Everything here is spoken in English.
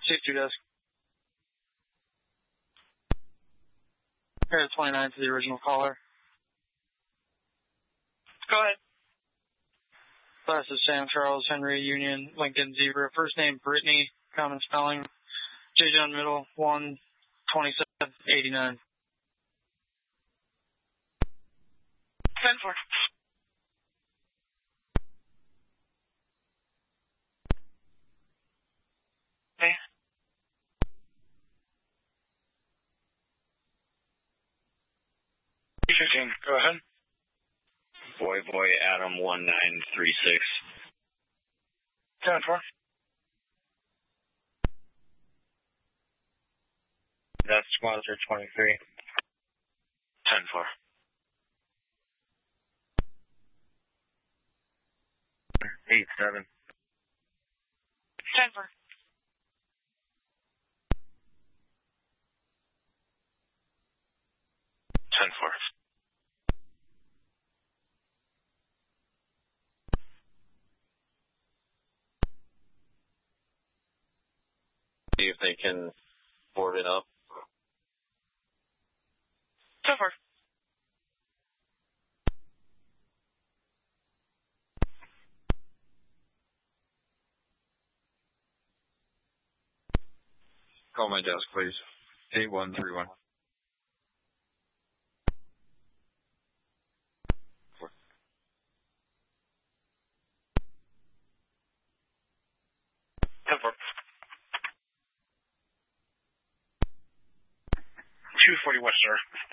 6-2 desk. Here's 29 to the original caller. Go ahead. Class is Sam Charles Henry Union Lincoln Zebra. First name Brittany, common spelling. JJ on middle 12789. 10-4. Okay. Go ahead. Boy Adam 1936. 10-4. That's Squadron 23. 10-4. 8-7. 10-4. See if they can board it up. 10-4. Call my desk, please. 8131. 10-4. 240 West, sir.